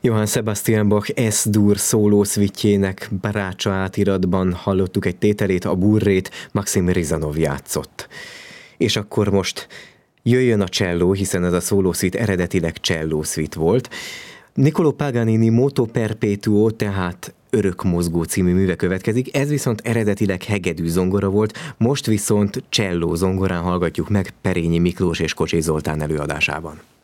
Johann Sebastian Bach S-dur szólószvitjének Barácsa átiratban hallottuk egy tételét, a burrét Maxim Rizanov játszott. És akkor most jöjjön a cselló, hiszen ez a szólószvit eredetileg csellószvit volt. Niccolò Paganini Moto Perpetuo, tehát Örökmozgó című műve következik, ez viszont eredetileg hegedű zongora volt, most viszont cselló zongorán hallgatjuk meg Perényi Miklós és Kocsis Zoltán előadásában.